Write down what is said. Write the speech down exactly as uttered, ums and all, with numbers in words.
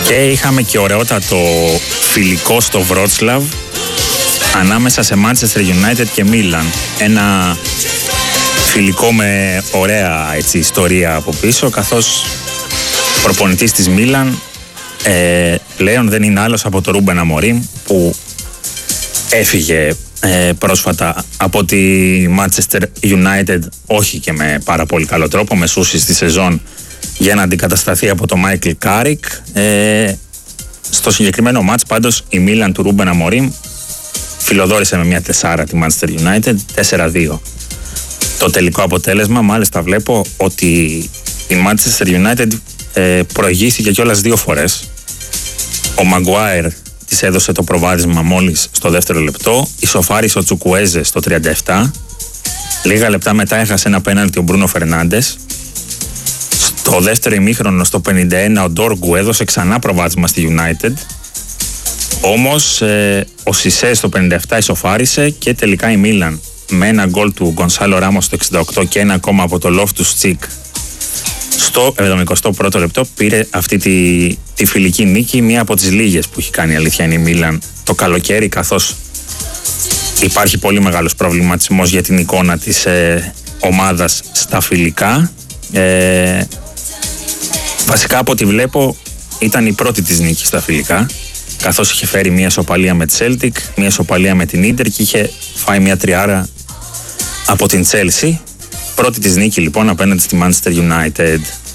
Και είχαμε και ωραιότατο φιλικό στο Βρότσλαβ ανάμεσα σε Manchester United και Milan. Ένα φιλικό με ωραία έτσι, ιστορία από πίσω, καθώς προπονητής της Milan ε, πλέον δεν είναι άλλος από το Ρούμπεν Αμορίμ, που έφυγε ε, πρόσφατα από τη Manchester United, όχι και με πάρα πολύ καλό τρόπο, μεσούσης τη σεζόν, για να αντικατασταθεί από τον Μάικλ Κάρικ. Ε, στο συγκεκριμένο μάτς πάντως η Μίλαν του Ρούμπεν Αμορίμ φιλοδόρησε με μια τεσσάρα τη Manchester United, τέσσερα δύο. Το τελικό αποτέλεσμα, μάλιστα βλέπω ότι η Manchester United ε, προηγήθηκε κιόλας δύο φορές. Ο Μαγκουάιρ της έδωσε το προβάδισμα μόλις στο δεύτερο λεπτό, ισοφάρισε ο Τσουκουέζε στο τριάντα επτά, λίγα λεπτά μετά έχασε ένα πέναλτι ο Μπρούνο Φερνάντες. Στο δεύτερο ημίχρονο, στο πενήντα ένα, ο Ντόργκου έδωσε ξανά προβάδισμα στη United. Όμως ε, ο Σισέ στο πενήντα επτά ισοφάρισε και τελικά η Μίλαν με ένα γκολ του Γκονσάλο Ράμος στο εξήντα οκτώ και ένα ακόμα από το Λόφτους Τσίκ στο εβδομηκοστό πρώτο λεπτό πήρε αυτή τη, τη φιλική νίκη, μία από τις λίγες που έχει κάνει, αλήθεια είναι, η Μίλαν το καλοκαίρι, καθώς υπάρχει πολύ μεγάλος προβληματισμός για την εικόνα της ε, ομάδας στα φιλικά. Ε, βασικά από ό,τι βλέπω ήταν η πρώτη της νίκη στα φιλικά, καθώς είχε φέρει μια ισοπαλία με τη Celtic, μια ισοπαλία με την Ίντερ και είχε φάει μια τριάρα από την Chelsea. Πρώτη της νίκη λοιπόν απέναντι στη Manchester United.